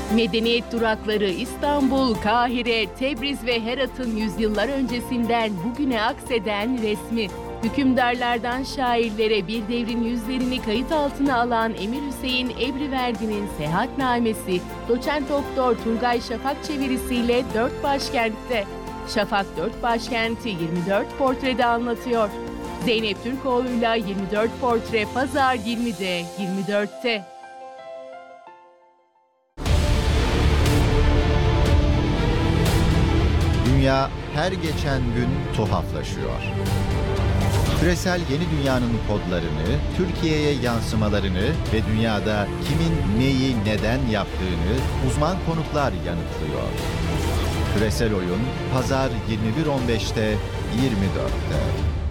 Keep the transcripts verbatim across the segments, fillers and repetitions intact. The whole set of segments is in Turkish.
Medeniyet durakları İstanbul, Kahire, Tebriz ve Herat'ın yüzyıllar öncesinden bugüne akseden resmi. Hükümdarlardan şairlere bir devrin yüzlerini kayıt altına alan Emir Hüseyin Ebriverdi'nin Seyahatnamesi, Doçent Doktor Turgay Şafak çevirisiyle Dört Başkent'te. Şafak Dört Başkent'i yirmi dört portrede anlatıyor. Zeynep Türkoğlu'yla yirmi dört portre Pazar yirmide, yirmi dörtte. Dünya her geçen gün tuhaflaşıyor. Küresel yeni dünyanın kodlarını, Türkiye'ye yansımalarını ve dünyada kimin neyi neden yaptığını uzman konuklar yanıtlıyor. Küresel Oyun Pazar yirmi bir on beşte, yirmi dörtte.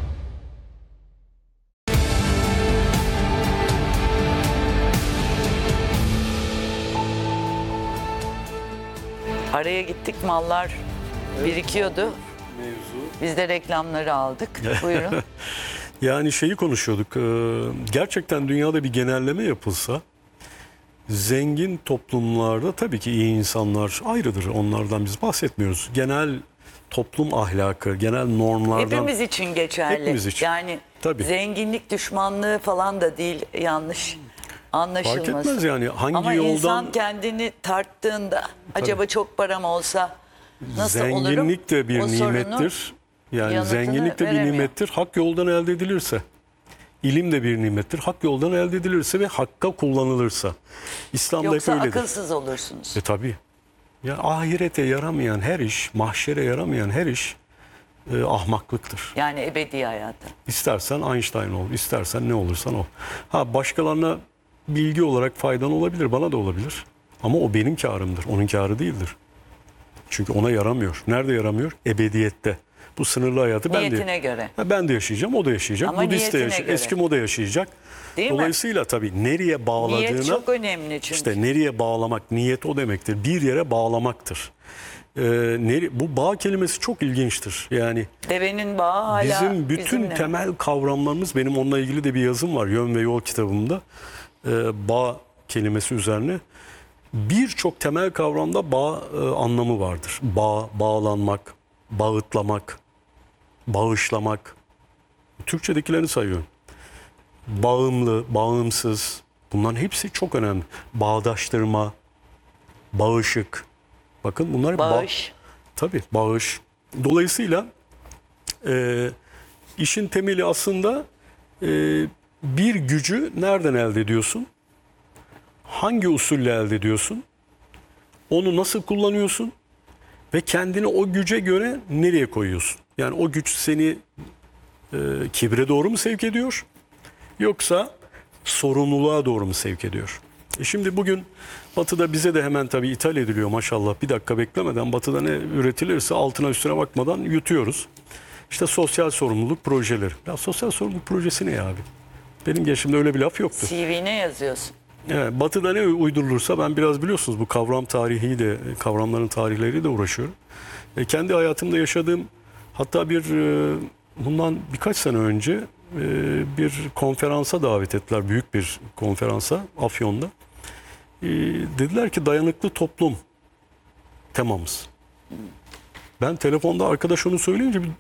Araya gittik, mallar birikiyordu. Mevzu. Biz de reklamları aldık. Buyurun. Yani şeyi konuşuyorduk. Gerçekten dünyada bir genelleme yapılsa zengin toplumlarda tabii ki iyi insanlar ayrıdır. Onlardan biz bahsetmiyoruz. Genel toplum ahlakı, genel normlardan. Hepimiz için geçerli. Hepimiz için. Yani Tabii. zenginlik düşmanlığı falan da değil, yanlış anlaşılmasın. Fark etmez yani hangi Ama yoldan. insan kendini tarttığında acaba çok param olsa nasıl olurum? Zenginlik de bir O sorunun nimettir. Yani yanıtını zenginlik de bir veremiyor. nimettir. Hak yoldan elde edilirse. İlim de bir nimettir. Hak yoldan elde edilirse ve hakka kullanılırsa. İslam'da Yoksa hep öyledir. akılsız olursunuz. E tabii. Ya ahirete yaramayan her iş, mahşere yaramayan her iş e, ahmaklıktır. Yani ebedi hayatı. İstersen Einstein ol, istersen ne olursan ol. Ha başkalarına bilgi olarak faydan olabilir, bana da olabilir. Ama o benim kârımdır, onun kârı değildir. Çünkü ona yaramıyor. Nerede yaramıyor? Ebediyette. Bu sınırlı hayatı ben de, Niyetine göre. Ha, ben de yaşayacağım, o da yaşayacak. Ama Budist de niyetine yaşayacak, göre. Eskimo da yaşayacak. Değil mi? Dolayısıyla tabii nereye bağladığına... Niyet çok önemli çünkü. İşte nereye bağlamak, niyet o demektir. Bir yere bağlamaktır. Ee, nere, bu bağ kelimesi çok ilginçtir. Yani Devenin bağı hala bizim bütün bizimle. temel kavramlarımız, benim onunla ilgili de bir yazım var Yön ve Yol kitabımda. Ee, bağ kelimesi üzerine. Birçok temel kavramda bağ e, anlamı vardır. Bağ, bağlanmak, bağıtlamak, bağışlamak. Türkçedekilerini sayıyorum. Bağımlı, bağımsız. Bunların hepsi çok önemli. Bağdaştırma, bağışık. Bakın bunlar Bağış. Ba- tabii bağış. Dolayısıyla e, işin temeli aslında e, bir gücü nereden elde ediyorsun? Hangi usulle elde ediyorsun? Onu nasıl kullanıyorsun? Ve kendini o güce göre nereye koyuyorsun? Yani o güç seni e, kibre doğru mu sevk ediyor? Yoksa sorumluluğa doğru mu sevk ediyor? E şimdi bugün Batı'da bize de hemen tabii ithal ediliyor maşallah. Bir dakika beklemeden Batı'da ne üretilirse altına üstüne bakmadan yutuyoruz. İşte sosyal sorumluluk projeleri. Ya sosyal sorumluluk projesi ne ya abi? Benim geçimde öyle bir laf yoktu. C V'ne yazıyorsun. Evet, Batı'da ne uydurulursa ben biraz biliyorsunuz bu kavram tarihi de kavramların tarihleriyle de uğraşıyorum. E, kendi hayatımda yaşadığım hatta bir e, bundan birkaç sene önce e, bir konferansa davet ettiler. Büyük bir konferansa Afyon'da. E, dediler ki dayanıklı toplum temamız. Ben telefonda arkadaş onu söyleyince bir,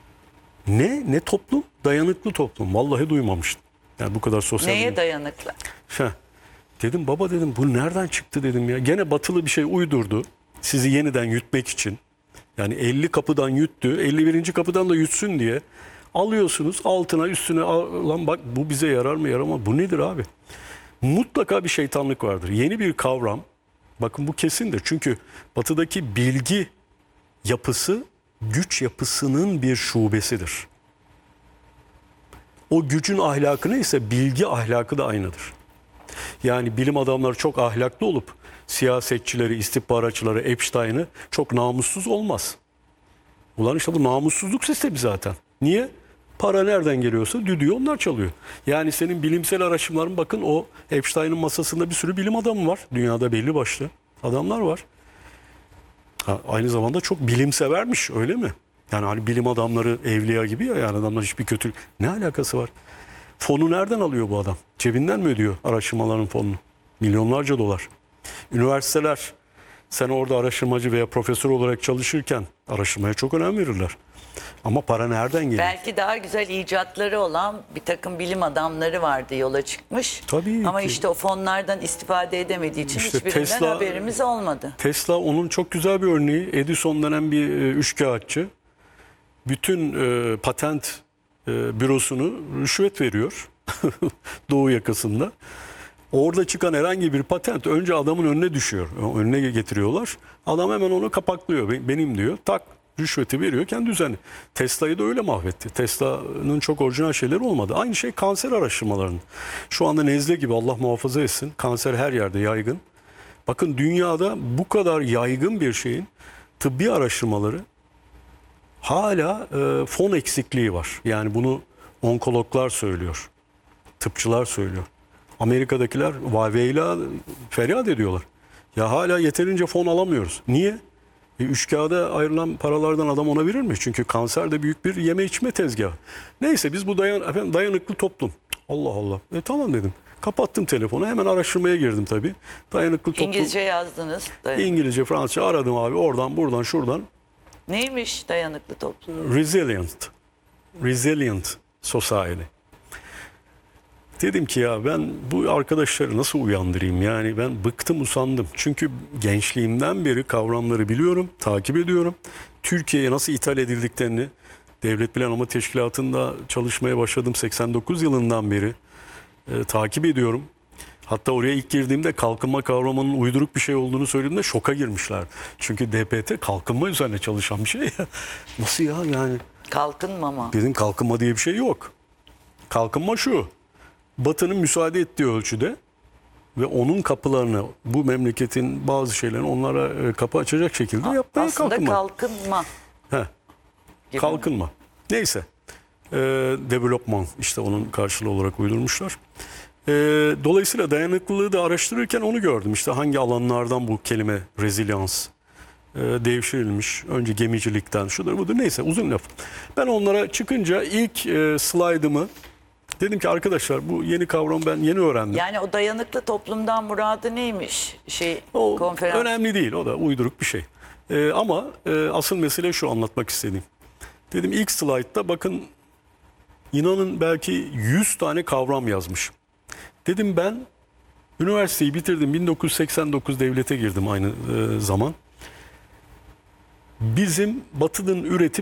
ne ne toplum? Dayanıklı toplum. Vallahi duymamıştım. Yani bu kadar sosyal. Neye dayanıklı? Heh. Dedim baba dedim bu nereden çıktı dedim ya. Gene batılı bir şey uydurdu. Sizi yeniden yutmak için. Yani elli kapıdan yuttu. elli birinci kapıdan da yutsün diye. Alıyorsunuz altına üstüne lan bak bu bize yarar mı yaramaz. Bu nedir abi? Mutlaka bir şeytanlık vardır. Yeni bir kavram. Bakın bu kesindir. Çünkü batıdaki bilgi yapısı güç yapısının bir şubesidir. O gücün ahlakı neyse bilgi ahlakı da aynıdır. Yani bilim adamları çok ahlaklı olup siyasetçileri, istihbaratçıları, Epstein'ı çok namussuz olmaz. Ulan işte bu namussuzluk sistemi zaten. Niye? Para nereden geliyorsa düdüğü onlar çalıyor. Yani senin bilimsel araştırmaların bakın o Epstein'ın masasında bir sürü bilim adamı var. Dünyada belli başlı adamlar var. Ha, aynı zamanda çok bilimsevermiş öyle mi? Yani hani bilim adamları evliya gibi ya yani adamlar hiçbir kötülük. Ne alakası var? Fonu nereden alıyor bu adam? Cebinden mi ödüyor araştırmaların fonunu? Milyonlarca dolar. Üniversiteler Sen orada araştırmacı veya profesör olarak çalışırken araştırmaya çok önem verirler. Ama para nereden geliyor? Belki daha güzel icatları olan bir takım bilim adamları vardı, yola çıkmış. Tabii Ama ki. işte o fonlardan istifade edemediği için İşte hiçbirinden Tesla- haberimiz olmadı. Tesla onun çok güzel bir örneği. Edison denen bir e, üçkağıtçı. Bütün e, patent e, bürosunu rüşvet veriyor. Doğu yakasında. Orada çıkan herhangi bir patent önce adamın önüne düşüyor. Önüne getiriyorlar. Adam hemen onu kapaklıyor. "Be- Benim diyor. Tak rüşveti veriyor kendi düzenli. Tesla'yı da öyle mahvetti. Tesla'nın çok orijinal şeyleri olmadı. Aynı şey kanser araştırmalarının. Şu anda nezle gibi, Allah muhafaza etsin. Kanser her yerde yaygın. Bakın dünyada bu kadar yaygın bir şeyin tıbbi araştırmaları hala e, fon eksikliği var. Yani bunu onkologlar söylüyor. Tıpçılar söylüyor. Amerika'dakiler vaveyla feryat ediyorlar. Ya hala yeterince fon alamıyoruz. Niye? E, üç kağıda ayrılan paralardan adam ona verir mi? Çünkü kanser de büyük bir yeme içme tezgahı. Neyse biz bu dayan, efendim, dayanıklı toplum. Allah Allah. E tamam dedim. Kapattım telefonu. Hemen araştırmaya girdim tabii. Dayanıklı toplum. İngilizce yazdınız. Dayan- İngilizce, Fransızca aradım abi. Oradan, buradan, şuradan. Neymiş dayanıklı toplum? Resilient. Resilient Society. Dedim ki ya ben bu arkadaşları nasıl uyandırayım? Yani ben bıktım, usandım. Çünkü gençliğimden beri kavramları biliyorum, takip ediyorum. Türkiye'ye nasıl ithal edildiklerini Devlet Planlama Teşkilatı'nda çalışmaya başladım seksen dokuz yılından beri e, takip ediyorum. Hatta oraya ilk girdiğimde kalkınma kavramının uyduruk bir şey olduğunu söylediğimde şoka girmişler. Çünkü D P T kalkınma üzerine çalışan bir şey ya. Nasıl ya yani? Kalkınmama. Dedim kalkınma diye bir şey yok. Kalkınma şu. Batı'nın müsaade ettiği ölçüde ve onun kapılarını, bu memleketin bazı şeylerini onlara e, kapı açacak şekilde yapmaya Aslında kalkınma. kalkınma. Heh, gibi. kalkınma. Neyse. E, development işte onun karşılığı olarak uydurmuşlar. E, dolayısıyla dayanıklılığı da araştırırken onu gördüm. İşte hangi alanlardan bu kelime rezilians e, devşirilmiş. Önce gemicilikten şudur budur, neyse uzun laf. Ben onlara çıkınca ilk e, slaytımı dedim ki arkadaşlar bu yeni kavramı ben yeni öğrendim. Yani o dayanıklı toplumdan muradı neymiş? Şey O konferans. önemli değil, o da uyduruk bir şey. Ee, ama e, asıl mesele şu, anlatmak istediğim. Dedim ilk slaytta bakın inanın belki yüz tane kavram yazmış. Dedim ben üniversiteyi bitirdim, bin dokuz yüz seksen dokuz devlete girdim aynı e, zaman. Bizim Batı'nın üretip